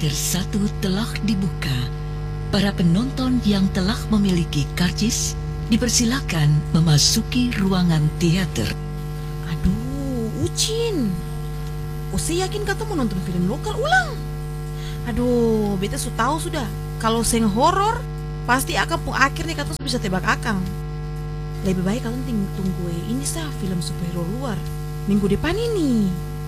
Satu telah dibuka. Para penonton yang telah memiliki karcis dipersilakan memasuki ruangan teater. Aduh, Ucin. Saya yakin kata mau nonton film lokal ulang. Aduh, beta tahu sudah. Kalau seng horor, pasti akan pun akhirnya kata bisa tebak akang. Lebih baik kalian tunggu ini film superhero luar minggu depan ini.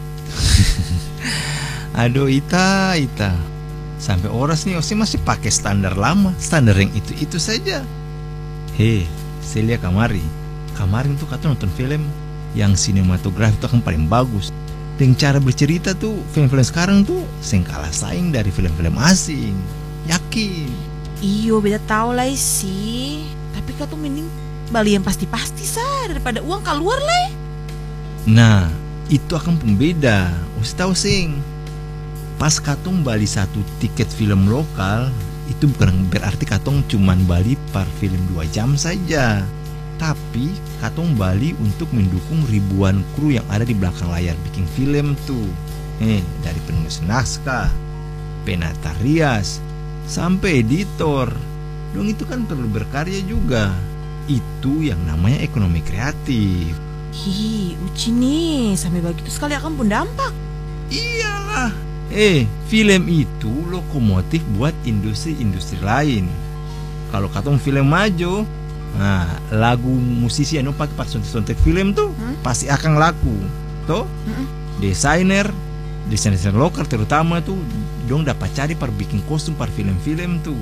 Aduh, Ita. Sampai oras nih Osi masih pakai standar lama, standar yang itu saja. Hei, saya lihat kemarin tuh kata nonton film yang sinematografi itu kan paling bagus. Dan cara bercerita tuh film-film sekarang tuh seng kalah saing dari film-film asing. Yakin? Iyo, beda tahu lah sih. Tapi kata mending bali yang pasti-pasti daripada uang keluar lah. Nah, itu akan pembeda. Osi tahu sing. Pas katong bali satu tiket film lokal, itu bukan berarti katong cuman bali per film 2 jam saja. Tapi katong bali untuk mendukung ribuan kru yang ada di belakang layar bikin film tuh. Dari penulis naskah, penata rias, sampai editor. Dong itu kan perlu berkarya juga. Itu yang namanya ekonomi kreatif. Hi, Uci nih, sampai begitu sekali akan pun dampak. Iyalah. Film itu lokomotif buat industri-industri lain. Kalau katong film maju, nah, lagu musisi yang pakai sontek film tuh pasti akan laku. Toh, desainer lokal terutama tuh dong dapat cari per bikin kostum per film-film tuh.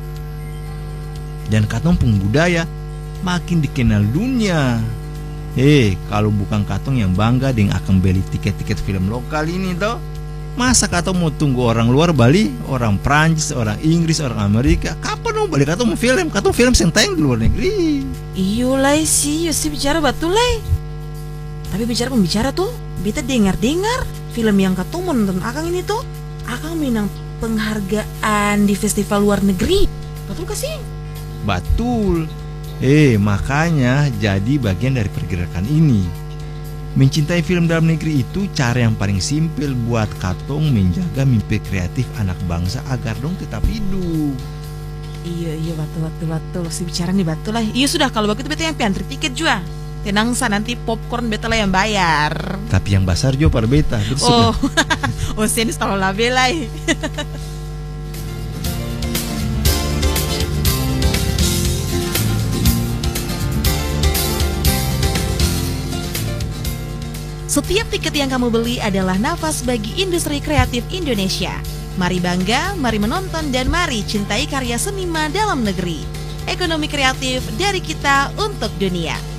Dan katong pun budaya makin dikenal dunia. Kalau bukan katong yang bangga dengan akan beli tiket-tiket film lokal ini toh, masa katong mau tunggu orang luar bali, orang Prancis, orang Inggris, orang Amerika? Kapan mau balik katong mau film? Katong film yang tayang di luar negeri. Iyo lah sih, bicara betul lah. Tapi bicara tuh, beta dengar film yang katong mau nonton akang ini tuh akang menang penghargaan di festival luar negeri. Betul gak sih? Betul. Makanya jadi bagian dari pergerakan ini. Mencintai film dalam negeri itu cara yang paling simpel buat katong menjaga mimpi kreatif anak bangsa agar dong tetap hidup. Iya betul. Si bicara nih betul lah. Iya sudah, kalau begitu beta yang antri tiket juga. Tenang nanti popcorn beta lah yang bayar. Tapi yang besar juga par beta. Sen tahu lah bela. Setiap tiket yang kamu beli adalah nafas bagi industri kreatif Indonesia. Mari bangga, mari menonton, dan mari cintai karya seniman dalam negeri. Ekonomi kreatif dari kita untuk dunia.